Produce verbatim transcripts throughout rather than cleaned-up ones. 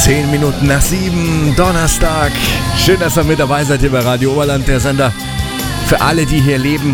Zehn Minuten nach sieben, Donnerstag. Schön, dass ihr mit dabei seid hier bei Radio Oberland, der Sender für alle, die hier leben.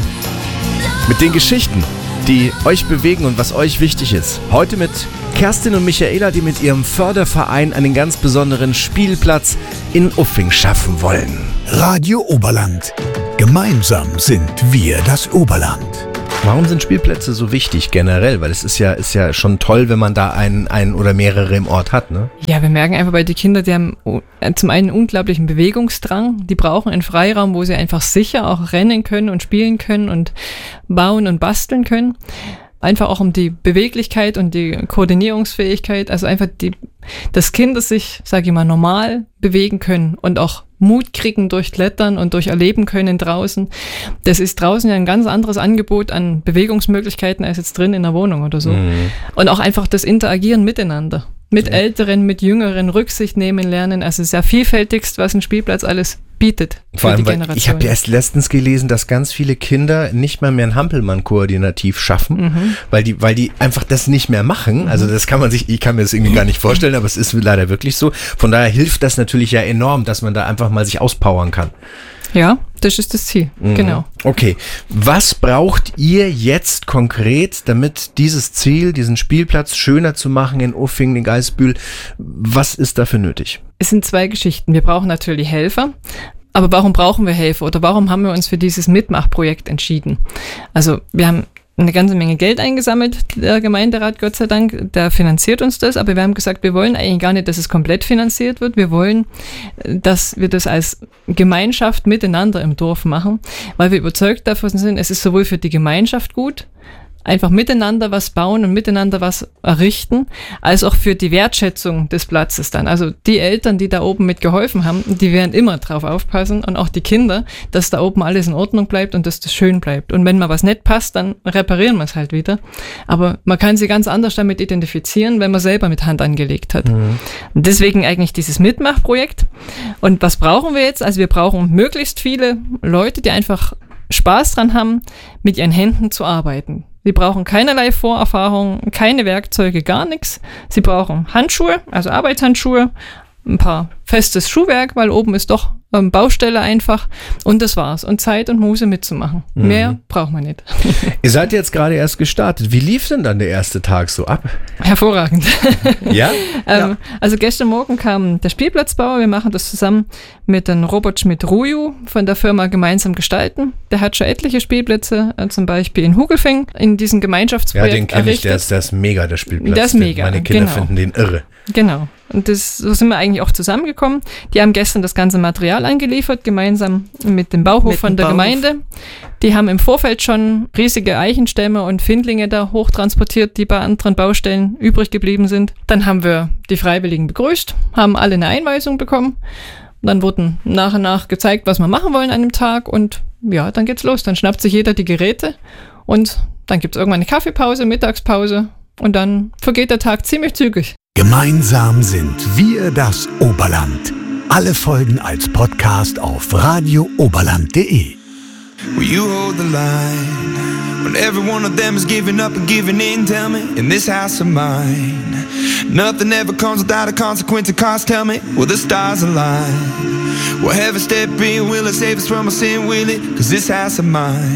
Mit den Geschichten, die euch bewegen und was euch wichtig ist. Heute mit Kerstin und Michaela, die mit ihrem Förderverein einen ganz besonderen Spielplatz in Uffing schaffen wollen. Radio Oberland. Gemeinsam sind wir das Oberland. Warum sind Spielplätze so wichtig generell? Weil es ist ja, ist ja schon toll, wenn man da einen, einen oder mehrere im Ort hat, ne? Ja, wir merken einfach bei den Kindern, die haben zum einen einen unglaublichen Bewegungsdrang. Die brauchen einen Freiraum, wo sie einfach sicher auch rennen können und spielen können und bauen und basteln können. Einfach auch um die Beweglichkeit und die Koordinierungsfähigkeit, also einfach die, dass Kinder sich, sage ich mal, normal bewegen können und auch Mut kriegen durch Klettern und durch Erleben können draußen. Das ist draußen ja ein ganz anderes Angebot an Bewegungsmöglichkeiten als jetzt drin in der Wohnung oder so. Mhm. Und auch einfach das Interagieren miteinander. Mit ja. Älteren, mit Jüngeren, Rücksicht nehmen lernen. Also sehr vielfältigst, was ein Spielplatz alles bietet. Vor allem, weil ich habe ja erst letztens gelesen, dass ganz viele Kinder nicht mal mehr einen Hampelmann koordinativ schaffen, mhm. weil die, weil die einfach das nicht mehr machen. Also das kann man sich, ich kann mir das irgendwie gar nicht vorstellen, aber es ist leider wirklich so. Von daher hilft das natürlich ja enorm, dass man da einfach mal sich auspowern kann. Ja, das ist das Ziel, mhm. genau. Okay, was braucht ihr jetzt konkret, damit dieses Ziel, diesen Spielplatz schöner zu machen in Uffing, in Gaisbühl, was ist dafür nötig? Es sind zwei Geschichten. Wir brauchen natürlich Helfer, aber warum brauchen wir Helfer oder warum haben wir uns für dieses Mitmachprojekt entschieden? Also wir haben eine ganze Menge Geld eingesammelt, der Gemeinderat, Gott sei Dank, der finanziert uns das, aber wir haben gesagt, wir wollen eigentlich gar nicht, dass es komplett finanziert wird, wir wollen, dass wir das als Gemeinschaft miteinander im Dorf machen, weil wir überzeugt davon sind, es ist sowohl für die Gemeinschaft gut, einfach miteinander was bauen und miteinander was errichten, als auch für die Wertschätzung des Platzes dann. Also die Eltern, die da oben mit geholfen haben, die werden immer drauf aufpassen und auch die Kinder, dass da oben alles in Ordnung bleibt und dass das schön bleibt. Und wenn mal was nicht passt, dann reparieren wir es halt wieder. Aber man kann sie ganz anders damit identifizieren, wenn man selber mit Hand angelegt hat. Mhm. Und deswegen eigentlich dieses Mitmachprojekt. Und was brauchen wir jetzt? Also wir brauchen möglichst viele Leute, die einfach Spaß dran haben, mit ihren Händen zu arbeiten. Sie brauchen keinerlei Vorerfahrung, keine Werkzeuge, gar nichts. Sie brauchen Handschuhe, also Arbeitshandschuhe, ein paar festes Schuhwerk, weil oben ist doch ähm, Baustelle einfach und das war's. Und Zeit und Muße mitzumachen. Mhm. Mehr braucht man nicht. Ihr seid jetzt gerade erst gestartet. Wie lief denn dann der erste Tag so ab? Hervorragend. Ja? ähm, ja. Also gestern Morgen kam der Spielplatzbauer. Wir machen das zusammen mit dem Robert Schmidt-Ruju von der Firma Gemeinsam Gestalten. Der hat schon etliche Spielplätze, äh, zum Beispiel in Hugelfing, in diesem Gemeinschaftsprojekt Ja, den kenne ich. Der ist, der ist mega, der Spielplatz. Der ist mega, Meine Kinder genau. finden den irre. Genau. Und das, so sind wir eigentlich auch zusammengekommen. Die haben gestern das ganze Material angeliefert, gemeinsam mit dem Bauhof mit von der Bauhof. Gemeinde. Die haben im Vorfeld schon riesige Eichenstämme und Findlinge da hochtransportiert, die bei anderen Baustellen übrig geblieben sind. Dann haben wir die Freiwilligen begrüßt, haben alle eine Einweisung bekommen. Dann wurden nach und nach gezeigt, was wir machen wollen an dem Tag. Und ja, dann geht's los. Dann schnappt sich jeder die Geräte und dann gibt's irgendwann eine Kaffeepause, Mittagspause und dann vergeht der Tag ziemlich zügig. Gemeinsam sind wir das Oberland. Alle Folgen als Podcast auf radio oberland punkt de. Will you hold the line when every one of them is giving up and giving in? Tell me, in this house of mine, nothing ever comes without a consequence of cost. Tell me, will the stars align? Will heaven step in? Will it save us from our sin? Will it? 'Cause this house of mine